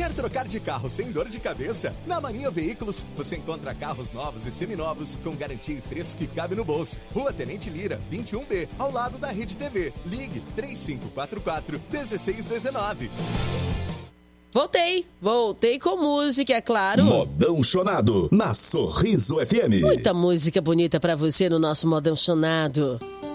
Quer trocar de carro sem dor de cabeça? Na Mania Veículos, você encontra carros novos e seminovos com garantia e preço que cabe no bolso. Rua Tenente Lira, 21B, ao lado da Rede TV. Ligue 3544-1619. Voltei com música, é claro. Modão Chonado, na Sorriso FM. Muita música bonita pra você no nosso Modão Chonado.